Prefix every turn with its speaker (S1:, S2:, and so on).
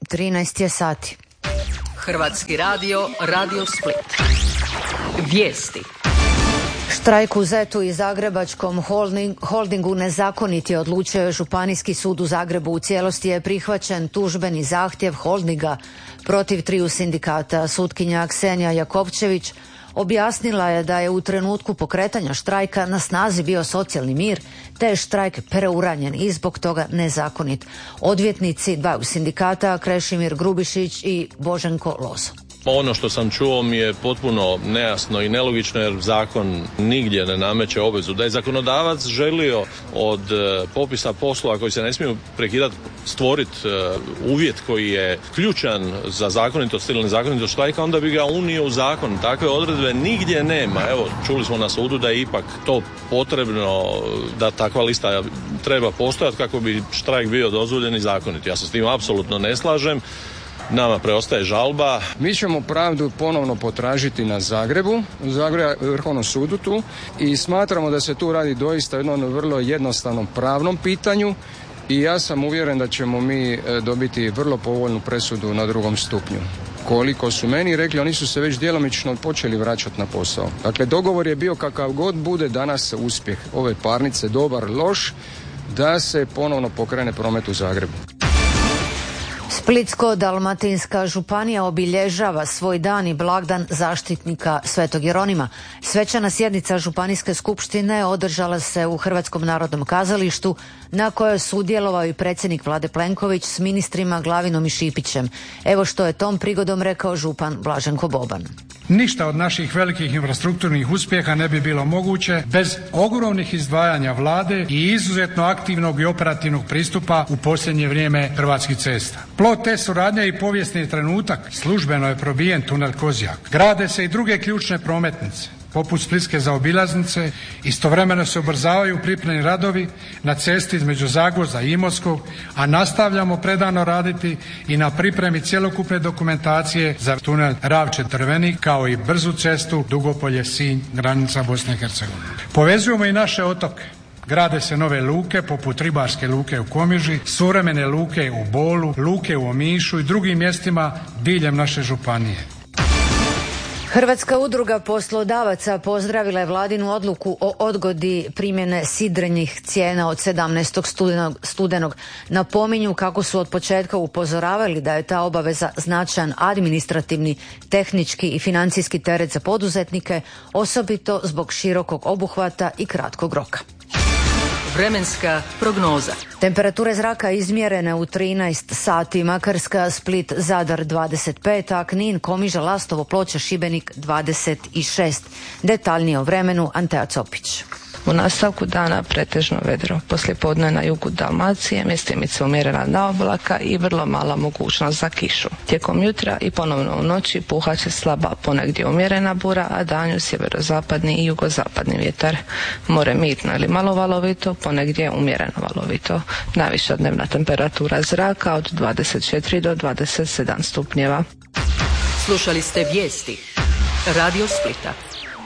S1: 13 je sati.
S2: Hrvatski radio, Radio Split. Vijesti.
S1: Štrajk u Zetu i Zagrebačkom holdingu nezakonit je, odlučio je Županijski sud u Zagrebu. U cijelosti je prihvaćen tužbeni zahtjev holdinga protiv triju sindikata. Sutkinja Ksenija Jakovčević objasnila je da je u trenutku pokretanja štrajka na snazi bio socijalni mir, te je štrajk preuranjen i zbog toga nezakonit. Odvjetnici dvaju sindikata, Krešimir Grubišić i Boženko Lozo.
S3: Ono što sam čuo mi je potpuno nejasno i nelogično, jer zakon nigdje ne nameće obvezu. Da je zakonodavac želio od popisa poslova koji se ne smiju prekidati stvoriti uvjet koji je ključan za zakonitost ili nezakonitost štrajka, onda bi ga unio u zakon. Takve odredbe nigdje nema. Evo, čuli smo na sudu da je ipak to potrebno, da takva lista treba postojati kako bi štrajk bio dozvoljen i zakonit. Ja se s tim apsolutno ne slažem. Nama preostaje žalba.
S4: Mi ćemo pravdu ponovno potražiti na Zagrebu, Vrhovnom sudu tu, i smatramo da se tu radi doista o jednom vrlo jednostavnom pravnom pitanju i ja sam uvjeren da ćemo mi dobiti vrlo povoljnu presudu na drugom stupnju. Koliko su meni rekli, oni su se već djelomično počeli vraćati na posao. Dakle, dogovor je bio kakav god bude danas uspjeh ove parnice, dobar, loš, da se ponovno pokrene promet u Zagrebu.
S1: Splitsko-dalmatinska županija obilježava svoj dan i blagdan zaštitnika Svetog Jeronima. Svečana sjednica Županijske skupštine održala se u Hrvatskom narodnom kazalištu, na kojoj je sudjelovao i predsjednik Vlade Plenković s ministrima Glavinom i Šipićem. Evo što je tom prigodom rekao župan Blaženko Boban.
S5: Ništa od naših velikih infrastrukturnih uspjeha ne bi bilo moguće bez ogromnih izdvajanja Vlade i izuzetno aktivnog i operativnog pristupa u posljednje vrijeme Hrvatskih cesta. Plod te suradnje i povijesni trenutak, službeno je probijen tunel Kozjak. Grade se i druge ključne prometnice, poput splitske zaobilaznice, istovremeno se ubrzavaju pripremni radovi na cesti između Zagvozda i Imotskog, a nastavljamo predano raditi i na pripremi cjelokupne dokumentacije za tunel Ravče-Drvenik, kao i brzu cestu Dugopolje-Sinj, granica Bosne i Hercegovine. Povezujemo i naše otoke. Grade se nove luke, poput ribarske luke u Komiži, suvremene luke u Bolu, luke u Omišu i drugim mjestima diljem naše županije.
S1: Hrvatska udruga poslodavaca pozdravila je vladinu odluku o odgodi primjene sidrenih cijena od 17. studenog. Napominju kako su od početka upozoravali da je ta obaveza značajan administrativni, tehnički i financijski teret za poduzetnike, osobito zbog širokog obuhvata i kratkog roka.
S2: Vremenska prognoza.
S1: Temperature zraka izmjerene u 13 sati. Makarska, Split, Zadar 25, a Knin, Komiža, Lastovo, Ploče, Šibenik 26. Detaljnije o vremenu Antea Copić.
S6: U nastavku dana pretežno vedro. Poslijepodne na jugu Dalmacije mjestimice umjerena naoblaka i vrlo mala mogućnost za kišu. Tijekom jutra i ponovno u noći puhat će slaba, ponegdje umjerena bura, a danju sjeverozapadni i jugozapadni vjetar. More mirno ili malo valovito, ponegdje umjereno valovito. Najviša dnevna temperatura zraka od 24 do 27 stupnjeva.
S2: Slušali ste vijesti Radio Splita.